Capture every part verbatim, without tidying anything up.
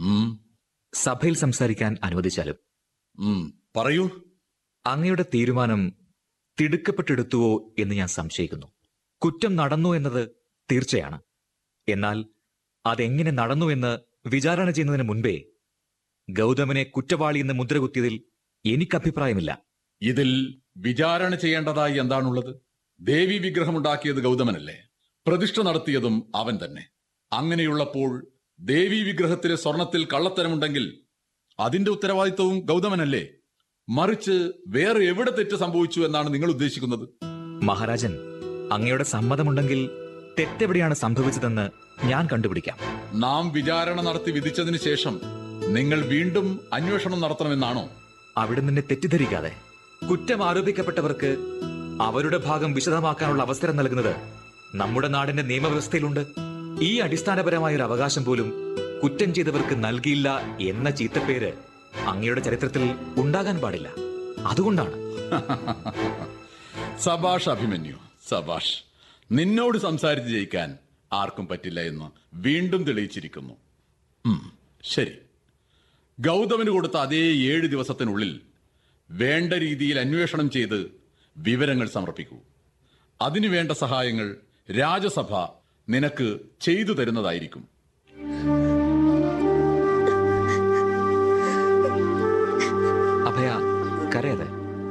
ഉം, സഭയിൽ സംസാരിക്കാൻ അനുവദിച്ചാലും. ഉം, പറയൂ. അങ്ങയുടെ തീരുമാനം തിടുക്കപ്പെട്ടെടുത്തുവോ എന്ന് ഞാൻ സംശയിക്കുന്നു. കുറ്റം നടന്നു എന്നത് തീർച്ചയാണ്. എന്നാൽ അതെങ്ങനെ നടന്നു എന്ന് വിചാരണ ചെയ്യുന്നതിന് മുൻപേ ഗൗതമനെ കുറ്റവാളി എന്ന് മുദ്രകുത്തിയതിൽ എനിക്ക് അഭിപ്രായമില്ല. ഇതിൽ വിചാരണ ചെയ്യേണ്ടതായി എന്താണുള്ളത്? ദേവി വിഗ്രഹമുണ്ടാക്കിയത് ഗൗതമനല്ലേ? പ്രതിഷ്ഠ നടത്തിയതും അവൻ തന്നെ. അങ്ങനെയുള്ളപ്പോൾ ദേവി വിഗ്രഹത്തിലെ സ്വർണത്തിൽ കള്ളത്തരമുണ്ടെങ്കിൽ അതിന്റെ ഉത്തരവാദിത്വവും ഗൗതമനല്ലേ? മറിച്ച് വേറെ എവിടെ തെറ്റ് സംഭവിച്ചു എന്നാണ് നിങ്ങൾ ഉദ്ദേശിക്കുന്നത്? മഹാരാജൻ, അങ്ങയുടെ സമ്മതമുണ്ടെങ്കിൽ തെറ്റെവിടെയാണ് സംഭവിച്ചതെന്ന് ഞാൻ കണ്ടുപിടിക്കാം. നാം വിചാരണ നടത്തി വിധിച്ചതിന് ശേഷം നിങ്ങൾ വീണ്ടും അന്വേഷണം നടത്തണമെന്നാണോ? അവിടെ നിന്നെ തെറ്റിദ്ധരിക്കാതെ, കുറ്റം ആരോപിക്കപ്പെട്ടവർക്ക് അവരുടെ ഭാഗം വിശദമാക്കാനുള്ള അവസരം നൽകുന്നത് നമ്മുടെ നാടിന്റെ നിയമവ്യവസ്ഥയിലുണ്ട്. ഈ അടിസ്ഥാനപരമായ ഒരു അവകാശം പോലും കുറ്റം ചെയ്തവർക്ക് നൽകിയില്ല എന്ന ചീത്തപ്പേര് അങ്ങയുടെ ചരിത്രത്തിൽ ഉണ്ടാകാൻ പാടില്ല. അതുകൊണ്ടാണ്. സബാഷ് അഭിമന്യു, സബാഷ്. നിന്നോട് സംസാരിച്ച് ജയിക്കാൻ ആർക്കും പറ്റില്ല എന്ന് വീണ്ടും തെളിയിച്ചിരിക്കുന്നു. ഉം, ശരി. ഗൗതമന് കൊടുത്ത അതേ ഏഴ് ദിവസത്തിനുള്ളിൽ വേണ്ട രീതിയിൽ അന്വേഷണം ചെയ്ത് വിവരങ്ങൾ സമർപ്പിക്കൂ. അതിനുവേണ്ട സഹായങ്ങൾ രാജസഭ നിനക്ക് ചെയ്തു തരുന്നതായിരിക്കും. അഭയ, കരയാതെ.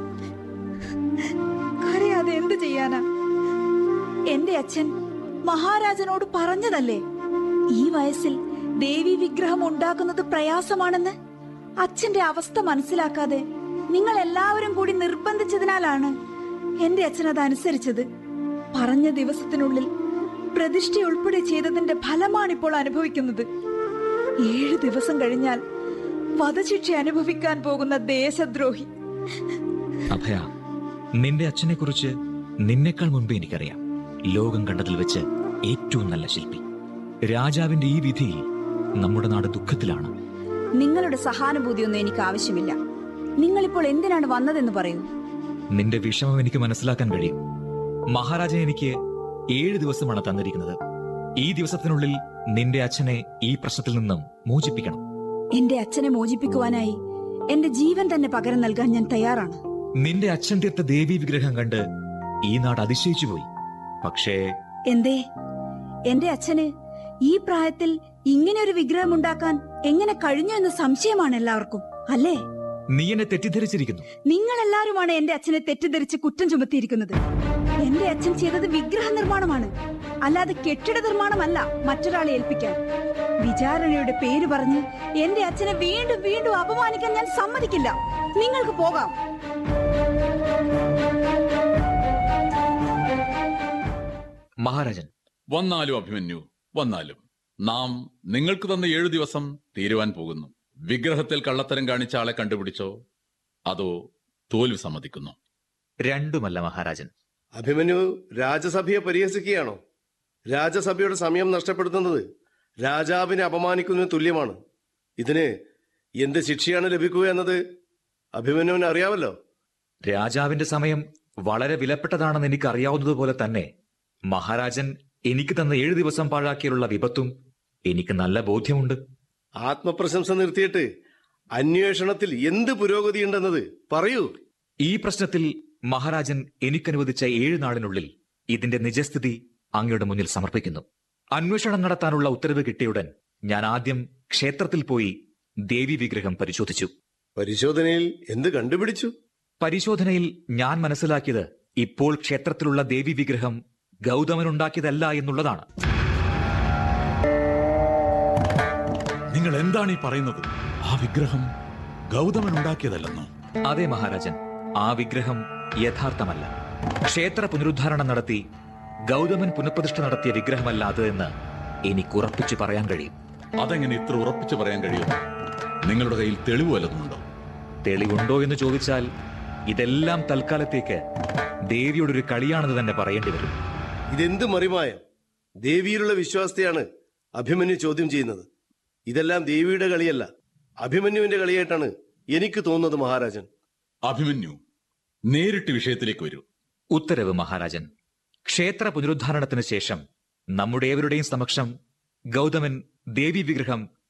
കരയാതെ എന്ത് ചെയ്യാനാ? എന്റെ അച്ഛൻ മഹാരാജനോട് പറഞ്ഞതല്ലേ ഈ വയസ്സിൽ ദേവി വിഗ്രഹം ഉണ്ടാക്കുന്നത് പ്രയാസമാണെന്ന്. അച്ഛന്റെ അവസ്ഥ മനസ്സിലാക്കാതെ നിങ്ങൾ എല്ലാവരും കൂടി നിർബന്ധിച്ചതിനാലാണ് എന്റെ അച്ഛൻ അത് അനുസരിച്ചത്. പറഞ്ഞ ദിവസത്തിനുള്ളിൽ പ്രതിഷ്ഠ ഉൾപ്പെടെ ചെയ്തതിന്റെ ഫലമാണിപ്പോൾ അനുഭവിക്കുന്നത്. ഏഴ് ദിവസം കഴിഞ്ഞാൽ വധശിക്ഷ അനുഭവിക്കാൻ പോകുന്ന ദേശദ്രോഹി. അഭയ, നിന്റെ അച്ഛനെ കുറിച്ച് നിന്നേക്കാൾ മുൻപേ എനിക്കറിയാം. ലോകം കണ്ടതിൽ വെച്ച് ഏറ്റവും നല്ല ശില്പി. രാജാവിന്റെ ഈ വിധിയിൽ നമ്മുടെ നാട് ദുഃഖത്തിലാണ്. നിങ്ങളുടെ സഹാനുഭൂതിയൊന്നും എനിക്ക് ആവശ്യമില്ല. നിങ്ങളിപ്പോൾ എന്തിനാണ് വന്നതെന്ന് പറയൂ. നിന്റെ വിഷമം എനിക്ക് മനസ്സിലാക്കാൻ കഴിയും. മഹാരാജൻ എനിക്ക് ഏഴ് ദിവസമാണ് തന്നിരിക്കുന്നത്. ഈ ദിവസത്തിനുള്ളിൽ നിന്റെ അച്ഛനെ ഈ പ്രശ്നത്തിൽ നിന്നും മോചിപ്പിക്കണം. എന്റെ അച്ഛനെ മോചിപ്പിക്കുവാനായി എന്റെ ജീവൻ തന്നെ പകരം നൽകാൻ ഞാൻ തയ്യാറാണ്. നിന്റെ അച്ഛൻ തീർത്ത ദേവി വിഗ്രഹം കണ്ട് ഈ നാട് അതിശയിച്ചു പോയി. പക്ഷേ എന്തേ? എന്റെ അച്ഛന് ഈ പ്രായത്തിൽ ഇങ്ങനെ ഒരു വിഗ്രഹം ഉണ്ടാക്കാൻ എങ്ങനെ കഴിഞ്ഞു എന്ന് സംശയമാണ് എല്ലാവർക്കും, അല്ലേ? നീ എന്നെ തെറ്റിദ്ധരിച്ചിരിക്കുന്നു. നിങ്ങൾ എല്ലാവരുമാണ് എന്റെ അച്ഛനെ തെറ്റിദ്ധരിച്ച് കുറ്റം ചുമത്തിയിരിക്കുന്നത്. എന്റെ അച്ഛൻ ചെയ്തത് വിഗ്രഹ നിർമ്മാണമാണ്, അല്ലാതെ കെട്ടിട നിർമ്മാണമല്ല മറ്റൊരാളെ ഏൽപ്പിക്കാൻ. വിചാരണയുടെ പേര് പറഞ്ഞ് എന്റെ അച്ഛനെ വീണ്ടും വീണ്ടും അപമാനിക്കാൻ ഞാൻ സമ്മതിക്കില്ല. നിങ്ങൾക്ക് പോകാം. മഹാരാജൻ, വന്നാലും അഭിമന്യു, വന്നാലും നാം നിങ്ങൾക്ക് തന്ന ഏഴു ദിവസം തീരുവാൻ പോകുന്നു. വിഗ്രഹത്തിൽ കള്ളത്തരം കാണിച്ച ആളെ കണ്ടുപിടിച്ചോ അതോ തോൽവി സമ്മതിക്കുന്നു? രണ്ടുമല്ല മഹാരാജൻ. അഭിമന്യു രാജസഭയെ പരിഹസിക്കുകയാണോ? രാജസഭയുടെ സമയം നഷ്ടപ്പെടുത്തുന്നത് രാജാവിനെ അപമാനിക്കുന്നതിന് തുല്യമാണ്. ഇതിന് എന്ത് ശിക്ഷയാണ് ലഭിക്കുക എന്നത് അഭിമന്യുവിന് അറിയാമല്ലോ. രാജാവിന്റെ സമയം വളരെ വിലപ്പെട്ടതാണെന്ന് എനിക്ക് അറിയാവുന്നതുപോലെ തന്നെ മഹാരാജൻ എനിക്ക് തന്ന ഏഴു ദിവസം പാഴാക്കിയുള്ള വിപത്തും എനിക്ക് നല്ല ബോധ്യമുണ്ട്. ആത്മപ്രശംസ നിർത്തിയിട്ട് അന്വേഷണത്തിൽ എന്ത് പുരോഗതിയുണ്ടെന്നത് പറയൂ. ഈ പ്രശ്നത്തിൽ മഹാരാജൻ എനിക്കനുവദിച്ച ഏഴു നാളിനുള്ളിൽ ഇതിന്റെ നിജസ്ഥിതി അങ്ങയുടെ മുന്നിൽ സമർപ്പിക്കുന്നു. അന്വേഷണം നടത്താനുള്ള ഉത്തരവ് കിട്ടിയുടൻ ഞാൻ ആദ്യം ക്ഷേത്രത്തിൽ പോയി ദേവി വിഗ്രഹം പരിശോധിച്ചു. പരിശോധനയിൽ എന്ത് കണ്ടുപിടിച്ചു? പരിശോധനയിൽ ഞാൻ മനസ്സിലാക്കിയത് ഇപ്പോൾ ക്ഷേത്രത്തിലുള്ള ദേവി വിഗ്രഹം ഗൗതമനുണ്ടാക്കിയതല്ല എന്നുള്ളതാണ്. നിങ്ങൾ എന്താണ് ഈ പറയുന്നത്? ആ വിഗ്രഹം ഗൗതമൻ ഉണ്ടാക്കിയതല്ലെന്നോ? അതെ മഹാരാജൻ, ആ വിഗ്രഹം യഥാർത്ഥമല്ല. ക്ഷേത്ര പുനരുദ്ധാരണം നടത്തി ഗൗതമൻ പുനഃപ്രതിഷ്ഠ നടത്തിയ വിഗ്രഹമല്ല അത് എന്ന് എനിക്ക് ഉറപ്പിച്ചു പറയാൻ കഴിയും. അതെങ്ങനെ ഇത്ര ഉറപ്പിച്ചു പറയാൻ കഴിയുന്നു? നിങ്ങളുടെ കയ്യിൽ തെളിവ് വല്ലതുമുണ്ടോ? തെളിവുണ്ടോ എന്ന് ചോദിച്ചാൽ ഇതെല്ലാം തൽക്കാലത്തേക്ക് ദേവിയുടെ ഒരു കളിയാണെന്ന് തന്നെ പറയേണ്ടി വരും. ഇതെന്ത് മറിമായം? ദേവിയിലുള്ള വിശ്വാസത്തെയാണ് അഭിമന്യു ചോദ്യം ചെയ്യുന്നത്. ഇതെല്ലാം ദേവിയുടെ കളിയല്ല, അഭിമന്യുവിന്റെ കളിയായിട്ടാണ് എനിക്ക് തോന്നുന്നത് മഹാരാജൻ. അഭിമന്യു, നേരിട്ട് വിഷയത്തിലേക്ക് വരൂ. ഉത്തരവ് മഹാരാജൻ. ക്ഷേത്ര പുനരുദ്ധാരണത്തിന് ശേഷം നമ്മുടെ ഏവരുടെയും സമക്ഷം ഗൗതമൻ ദേവി വിഗ്രഹം